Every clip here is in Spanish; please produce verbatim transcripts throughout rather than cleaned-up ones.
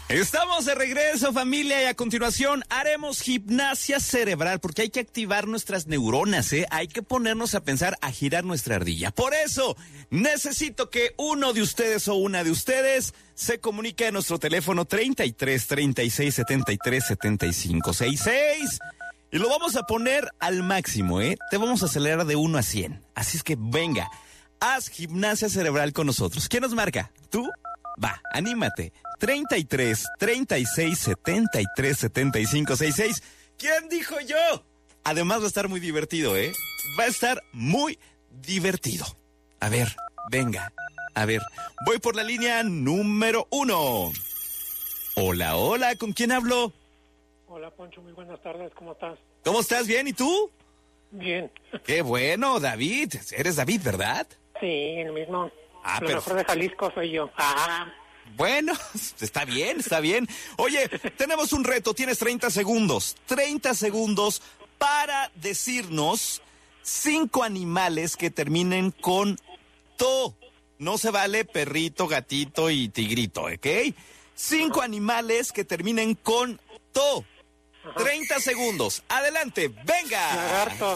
Estamos de regreso, familia, y a continuación haremos gimnasia cerebral porque hay que activar nuestras neuronas, ¿eh? Hay que ponernos a pensar, a girar nuestra ardilla. Por eso, necesito que uno de ustedes o una de ustedes se comunique a nuestro teléfono treinta y tres, treinta y seis, setenta y tres, setenta y cinco, sesenta y seis. Y lo vamos a poner al máximo, ¿eh? Te vamos a acelerar de uno a cien. Así es que venga, haz gimnasia cerebral con nosotros. ¿Quién nos marca? ¿Tú? Va, anímate. treinta y tres, treinta y seis, setenta y tres, setenta y cinco, sesenta y seis. ¿Quién dijo yo? Además va a estar muy divertido, ¿eh? Va a estar muy divertido. A ver, venga. A ver, voy por la línea número uno. Hola, hola, ¿con quién hablo? Hola, Poncho, muy buenas tardes, ¿cómo estás? ¿Cómo estás? ¿Bien? ¿Y tú? Bien. Qué bueno, David. Eres David, ¿verdad? Sí, el mismo. Ah, Lo pero... mejor de Jalisco soy yo. Ah. Bueno, está bien, está bien. Oye, tenemos un reto, tienes treinta segundos. treinta segundos para decirnos cinco animales que terminen con to. No se vale perrito, gatito y tigrito, ¿ok? Cinco animales que terminen con to. treinta segundos. Adelante, venga. Lagarto.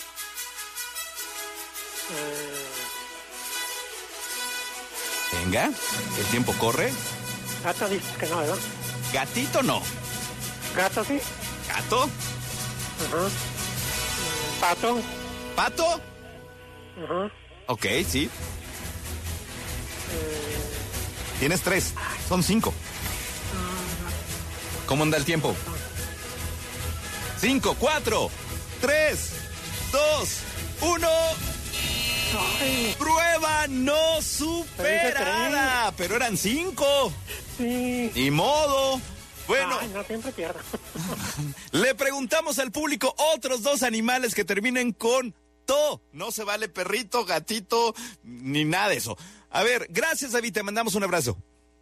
Eh... Venga, el tiempo corre. Gato dices que no, ¿verdad? Gatito no. Gato sí. Gato. Ajá. Pato. Pato. Ajá. Ok, sí. Eh... Tienes tres, son cinco. ¿Cómo anda el tiempo? Cinco, cuatro, tres, dos, uno. Ay. Prueba no superada. Pero eran cinco. Sí. Ni modo. Bueno. Ay, no, siempre pierdo. Le preguntamos al público otros dos animales que terminen con to. No se vale perrito, gatito, ni nada de eso. A ver, gracias, David, te mandamos un abrazo.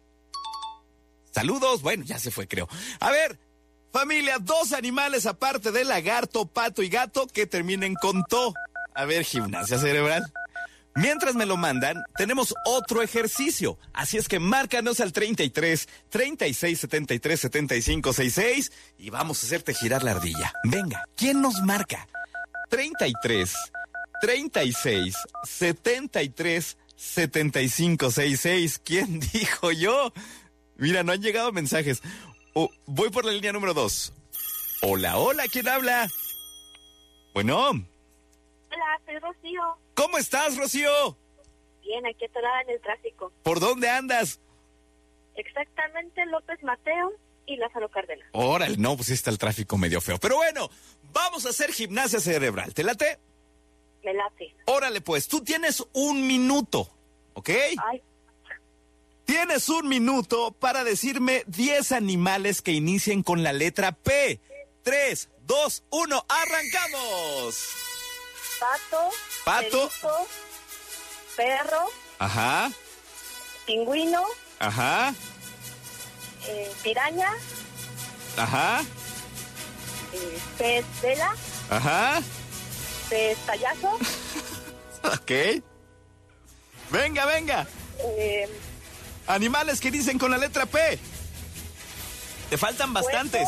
Saludos. Bueno, ya se fue, creo. A ver, familia, dos animales aparte de lagarto, pato y gato que terminen con to. A ver, gimnasia cerebral. Mientras me lo mandan, tenemos otro ejercicio. Así es que márcanos al treinta y tres, treinta y seis, setenta y tres, setenta y cinco, sesenta y seis y vamos a hacerte girar la ardilla. Venga, ¿quién nos marca? treinta y tres, treinta y seis, setenta y tres, setenta y cinco, sesenta y seis. ¿Quién dijo yo? Mira, no han llegado mensajes. Oh, voy por la línea número dos. Hola, hola, ¿quién habla? Bueno. Hola, soy Rocío. ¿Cómo estás, Rocío? Bien, aquí atorada en el tráfico. ¿Por dónde andas? Exactamente, López Mateo y Lázaro Cárdenas. Órale, no, pues está el tráfico medio feo. Pero bueno, vamos a hacer gimnasia cerebral. ¿Te late? Me late. Órale, pues, tú tienes un minuto, ¿ok? Ay. Tienes un minuto para decirme diez animales que inicien con la letra P. tres, dos, uno, ¡arrancamos! Pato. Pato. Perito, perro. Ajá. Pingüino. Ajá. Eh, piraña. Ajá. Eh, pez vela. Ajá. Pez payaso. Ok. Venga, venga. Eh, Animales que dicen con la letra P. Te faltan bastantes.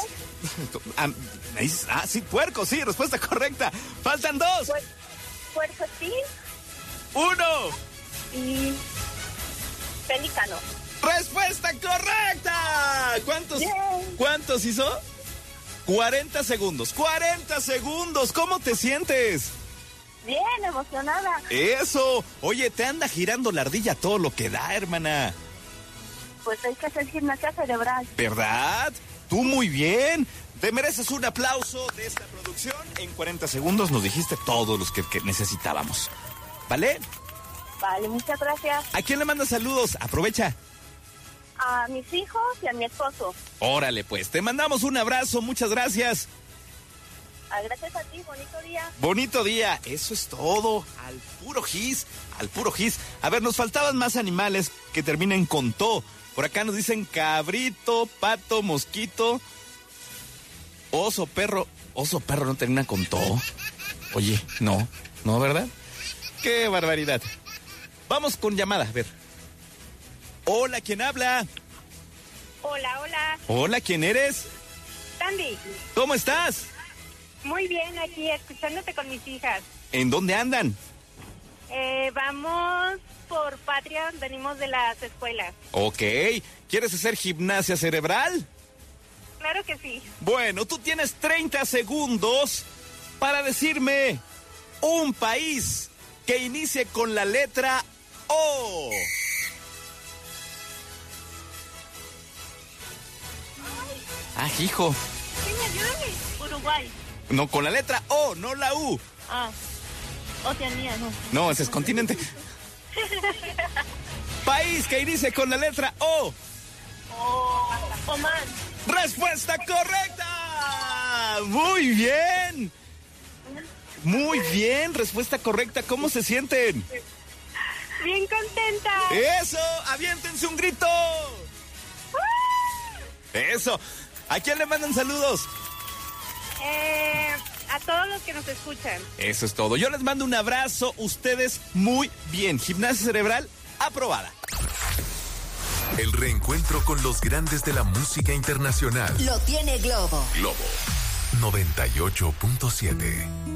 Ah, sí, puerco, sí, respuesta correcta. Faltan dos. puer- puercoespín Uno. y pelícano. Respuesta correcta. ¿Cuántos? Bien. ¿Cuántos hizo? cuarenta segundos. cuarenta segundos. ¿Cómo te sientes? Bien, emocionada. Eso. Oye, te anda girando la ardilla todo lo que da, hermana. Pues hay que hacer gimnasia cerebral. ¿Verdad? Tú muy bien. Te mereces un aplauso de esta producción. En cuarenta segundos nos dijiste todos los que, que necesitábamos. ¿Vale? Vale, muchas gracias. ¿A quién le mandas saludos? Aprovecha. A mis hijos y a mi esposo. Órale, pues. Te mandamos un abrazo. Muchas gracias. Ah, gracias a ti, bonito día. Bonito día. Eso es todo. Al puro gis. Al puro gis. A ver, nos faltaban más animales que terminen con to. Por acá nos dicen cabrito, pato, mosquito, oso, perro. Oso, perro no termina con to. Oye, no. No, ¿verdad? ¡Qué barbaridad! Vamos con llamada, a ver. Hola, ¿quién habla? Hola, hola. Hola, ¿quién eres? Sandy. ¿Cómo estás? Muy bien, aquí escuchándote con mis hijas. ¿En dónde andan? Eh, vamos por Patria, venimos de las escuelas. Ok. ¿Quieres hacer gimnasia cerebral? Claro que sí. Bueno, tú tienes treinta segundos para decirme un país que inicie con la letra O. Ah, hijo. Sí, ayúdame. Uruguay. No, con la letra O, no la U. Ah, Oceanía, no. No, ese es continente. País que inicie con la letra O. Oh, Oman. ¡Respuesta correcta! ¡Muy bien! Muy bien, respuesta correcta. ¿Cómo se sienten? Bien contenta. ¡Eso! ¡Aviéntense un grito! ¡Eso! ¿A quién le mandan saludos? Eh, a todos los que nos escuchan. Eso es todo. Yo les mando un abrazo. Ustedes muy bien. Gimnasia cerebral aprobada. El reencuentro con los grandes de la música internacional. Lo tiene Globo. Globo noventa y ocho punto siete.